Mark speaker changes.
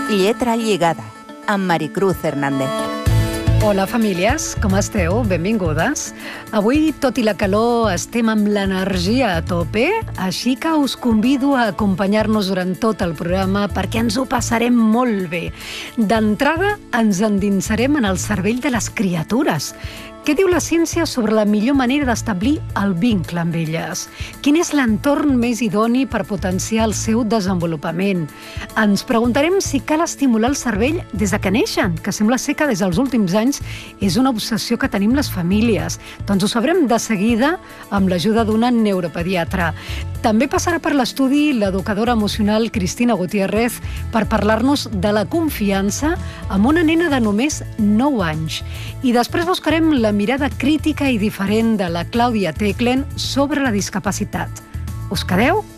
Speaker 1: Lletra lligada, amb Maricruz Hernández.
Speaker 2: Hola, famílies, com esteu? Benvingudes. Avui, tot i la calor, estem amb l'energia a tope, així que us convido a acompanyar-nos durant tot el programa perquè ens ho passarem molt bé. D'entrada, ens endinsarem en el cervell de les criatures. Què diu la ciència sobre la millor manera d'establir el vincle amb elles? Quin és l'entorn més idoni per potenciar el seu desenvolupament? Ens preguntarem si cal estimular el cervell des de que neixen, que sembla ser que des dels últims anys és una obsessió que tenim les famílies. Doncs ho sabrem de seguida amb l'ajuda d'una neuropediatra. També passarà per l'estudi l'educadora emocional Cristina Gutiérrez per parlar-nos de la confiança amb una nena de només 9 anys. I després buscarem la mirada crítica i diferent de la Clàudia Teclen sobre la discapacitat. Us quedeu?